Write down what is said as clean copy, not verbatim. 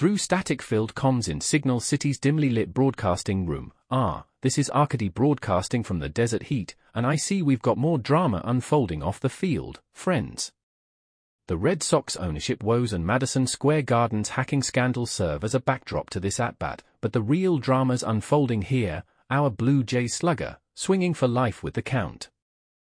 Through static-filled comms in Signal City's dimly lit broadcasting room. This is Arcady broadcasting from the desert heat, and I see we've got more drama unfolding off the field, friends. The Red Sox ownership woes and Madison Square Garden's hacking scandal serve as a backdrop to this at-bat, but the real drama's unfolding here, our Blue Jay slugger, swinging for life with the count.